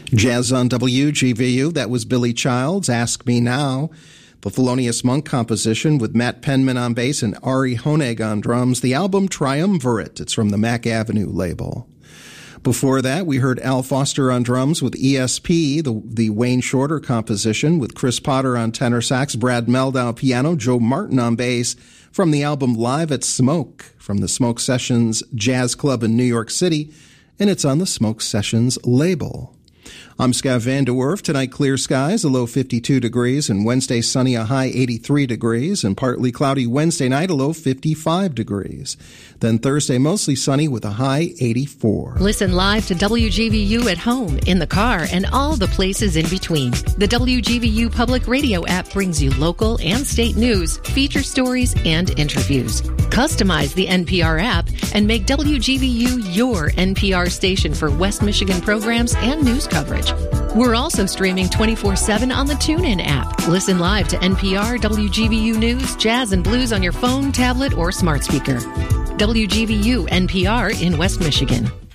Jazz on WGVU, that was Billy Childs, Ask Me Now. The Thelonious Monk composition with Matt Penman on bass and Ari Honig on drums. The album Triumvirate. It's from the Mack Avenue label. Before that, we heard Al Foster on drums with ESP, the Wayne Shorter composition with Chris Potter on tenor sax, Brad Meldau piano, Joe Martin on bass from the album Live at Smoke from the Smoke Sessions Jazz Club in New York City, and it's on the Smoke Sessions label. I'm Scott Van de Werf. Tonight, clear skies, a low 52 degrees, and Wednesday, sunny, a high 83 degrees, and partly cloudy Wednesday night, a low 55 degrees. Then Thursday, mostly sunny with a high 84. Listen live to WGVU at home, in the car, and all the places in between. The WGVU Public Radio app brings you local and state news, feature stories, and interviews. Customize the NPR app and make WGVU your NPR station for West Michigan programs and news coverage. We're also streaming 24/7 on the TuneIn app. Listen live to NPR, WGVU News, Jazz and Blues on your phone, tablet, or smart speaker. WGVU NPR in West Michigan.